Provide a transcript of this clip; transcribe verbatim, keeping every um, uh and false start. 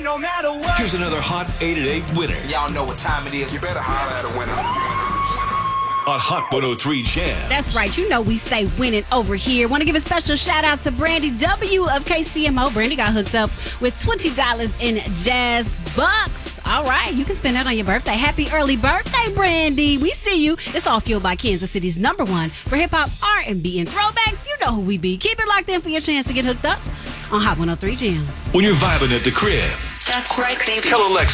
no matter what. Here's another hot eight at eight winner Y'all know what time it is. You better holler at a winner. on Hot one oh three Jam. That's right. You know we stay winning over here. Want to give a special shout out to Brandy W of K C M O. Brandy got hooked up with twenty dollars in Jazz Bucks. All right. You can spend that on your birthday. Happy early birthday, Brandy. We see you. It's all fueled by Kansas City's number one for hip-hop, R and B, and throwbacks. You know who we be. Keep it locked in for your chance to get hooked up on Hot one oh three Jams. When you're vibing at the crib, That's right, baby. tell Alexa.